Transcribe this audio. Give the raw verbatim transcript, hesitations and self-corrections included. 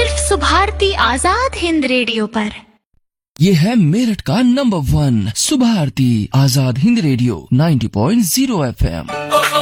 सिर्फ सुभारती आजाद हिंद रेडियो पर। ये है मेरठ का number one Subharti Azad Hind radio ninety point zero F M.